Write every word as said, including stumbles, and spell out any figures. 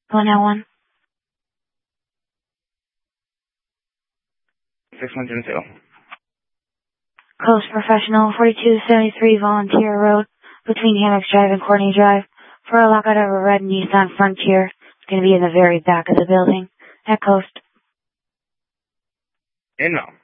one oh one. six one seven zero. Coast Professional, forty-two seventy-three Volunteer Road, between Hammocks Drive and Courtney Drive, for a lockout of a red Nissan Frontier. It's going to be in the very back of the building. At Coast. And no.